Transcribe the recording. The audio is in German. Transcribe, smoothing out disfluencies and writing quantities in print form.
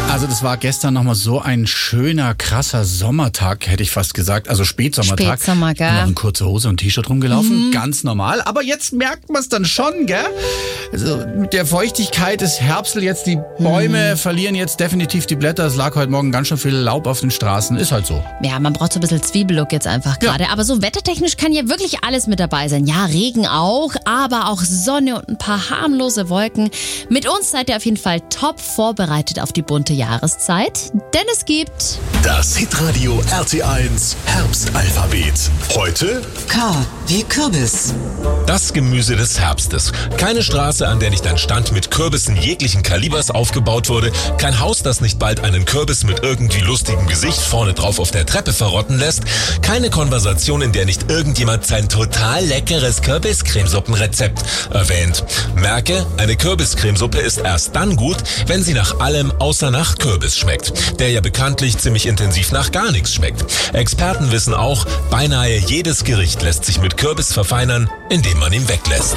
Also das war gestern nochmal so ein schöner, krasser Sommertag, hätte ich fast gesagt. Also Spätsommertag. Spätsommer, gell? Noch in kurzer Hose und T-Shirt rumgelaufen, ganz normal. Aber jetzt merkt man es dann schon, gell? Also mit der Feuchtigkeit ist Herbstel jetzt, die Bäume verlieren jetzt definitiv die Blätter. Es lag heute Morgen ganz schön viel Laub auf den Straßen. Ist halt so. Ja, man braucht so ein bisschen Zwiebellook jetzt einfach gerade. Ja. Aber so wettertechnisch kann ja wirklich alles mit dabei sein. Ja, Regen auch, aber auch Sonne und ein paar harmlose Wolken. Mit uns seid ihr auf jeden Fall top vorbereitet auf die bunte Jahreszeit, denn es gibt Das Hitradio RT1 Herbstalphabet. Heute K wie Kürbis. Das Gemüse des Herbstes. Keine Straße, an der nicht ein Stand mit Kürbissen jeglichen Kalibers aufgebaut wurde. Kein Haus, das nicht bald einen Kürbis mit irgendwie lustigem Gesicht vorne drauf auf der Treppe verrotten lässt. Keine Konversation, in der nicht irgendjemand sein total leckeres Kürbiscremesuppenrezept erwähnt. Merke, eine Kürbiscremesuppe ist erst dann gut, wenn sie nach allem außer nach Kürbis schmeckt, der ja bekanntlich ziemlich intensiv nach gar nichts schmeckt. Experten wissen auch, beinahe jedes Gericht lässt sich mit Kürbis verfeinern, indem man ihn weglässt.